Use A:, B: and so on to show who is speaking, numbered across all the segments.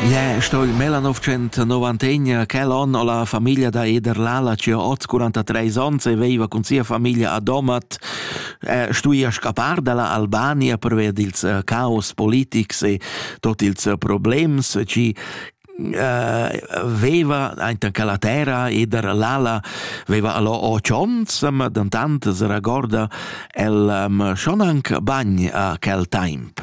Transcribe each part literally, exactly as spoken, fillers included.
A: Ja, sto il millenovecentonovanta quel anno la famiglia da Eder Lala che ha quarantatré anni e veiva con sia famiglia a Domat eh, stui a scappar dalla Albania per vedere il caos politics e tutti i problemi ci Uh, veva anche la terra Eder Lala veva allo ochons ma d'intanto si ricorda el um, schon anche bagn a quel tempo.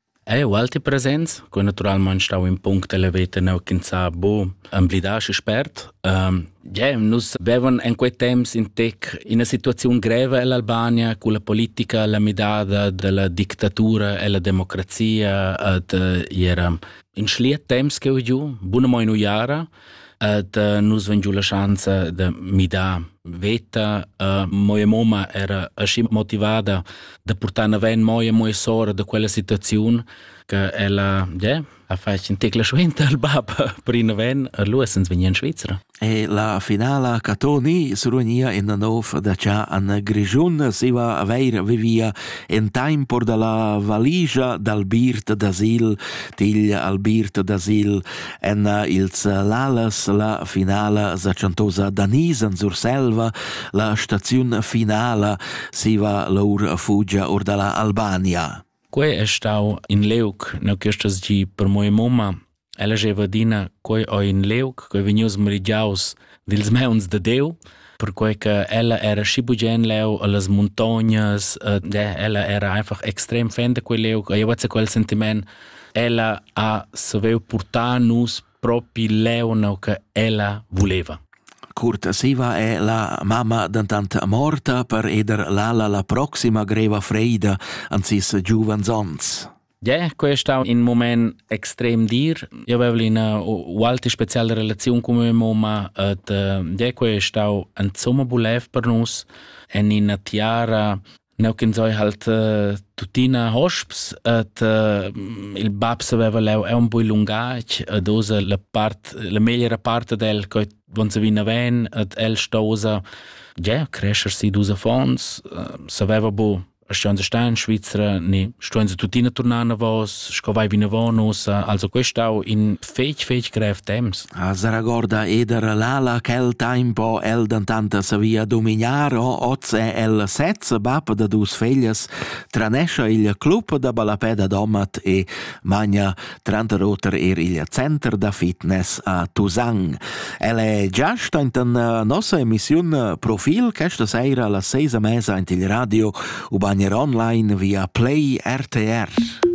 B: E ho alti presenze, che naturalmente stavo in punto della vita non che sa bo un blidace espert. Um, ja, nus vevan in quei temps in tec in una situazione grave all'Albania con la politica, la midada della dittatura e la democrazia ed era in schliet temps che ho giù, buona mai no jara ed nus ven giù la chance de mida veta uh, moja moma era aschi motivada de portar naven moja moja sora de quella situazione che ella ja ha fatto in tecla schwenta al bab per in naven a lui sens venien Svizzera.
A: E la finale Catoni si riunia in nov da cià an Grigiun si va a veir vivia in tempo della valigia dal birt d'asil tigl al birt d'asil en ils lalas la finale zacentosa danisen sur selva la stazione finale si va lor fuggia or dalla Albania.
B: Quei è stau in Leuk, no che stas gi per moja moma. Ella geva dina quei o in Leuk, quei venius merigiaus dils meuns de Deu, per quei che ella era schibugen leu a las montagnas, uh, yeah, ella era einfach extrem fan de quei Leuk, e io vazza quel sentiment, ella ha saveu portar nus propi leu no che ella voleva.
A: Kurt Siva è la mamma d'antant morta per Eder Lala la prossima greva freida ansis giuvenzons.
B: Ja, questo è un momento estrem dir. Io avevo una molto speciale relazione con mia mamma ed ja, questo è un somma bulev per nos e in una tiara ne che so halt uh, tutina hosps et uh, il babs aveva leu è un po' lungac ed osa la part la migliore parte del che von se vina ven ed el stosa ja crescer si dusa fons uh, saveva bo a stanza sta in Svizzera ne stuenza tutina tornana vos scovai vina vonos also questo in fech fech grave temps
A: a Zaragoza Eder Lala quel tempo el d'antanta savia dominare oze el setz bap da dus feglias tranescia il club da balapeda domat e magna trenta roter er il center da fitness a Tusang. El è già sta in la nostra emissione profil questa sera alla sei mesa in il radio uban online via Play R T R.